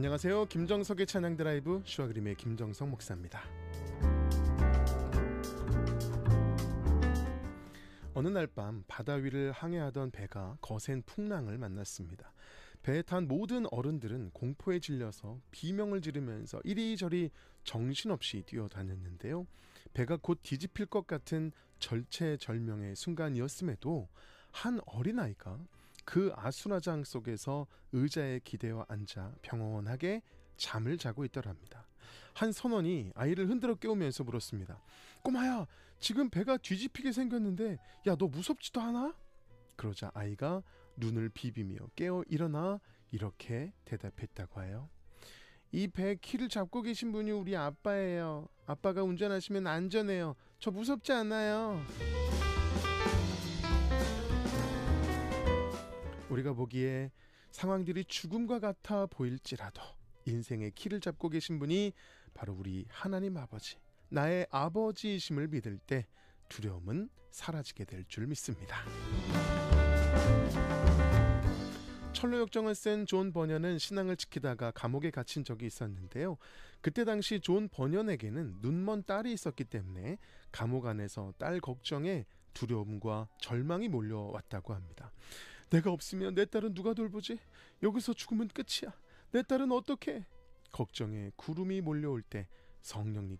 안녕하세요. 김정석의 찬양 드라이브 슈아그림의 김정석 목사입니다. 어느 날 밤 바다 위를 항해하던 배가 거센 풍랑을 만났습니다. 배에 탄 모든 어른들은 공포에 질려서 비명을 지르면서 이리저리 정신없이 뛰어다녔는데요. 배가 곧 뒤집힐 것 같은 절체절명의 순간이었음에도 한 어린아이가 그 아수라장 속에서 의자에 기대어 앉아 평온하게 잠을 자고 있더랍니다. 한 선원이 아이를 흔들어 깨우면서 물었습니다. 꼬마야, 지금 배가 뒤집히게 생겼는데 야, 너 무섭지도 않아? 그러자 아이가 눈을 비비며 깨어 일어나 이렇게 대답했다고 해요. 이 배 키를 잡고 계신 분이 우리 아빠예요. 아빠가 운전하시면 안전해요. 저 무섭지 않아요. 우리가 보기에 상황들이 죽음과 같아 보일지라도 인생의 키를 잡고 계신 분이 바로 우리 하나님 아버지, 나의 아버지이심을 믿을 때 두려움은 사라지게 될 줄 믿습니다. 철로 역정을 쓴 존 버년은 신앙을 지키다가 감옥에 갇힌 적이 있었는데요. 그때 당시 존 버년에게는 눈먼 딸이 있었기 때문에 감옥 안에서 딸 걱정에 두려움과 절망이 몰려왔다고 합니다. 내가 없으면 내 딸은 누가 돌보지? 여기서 죽으면 끝이야. 내 딸은 어떡해? 걱정에 구름이 몰려올 때 성령님께서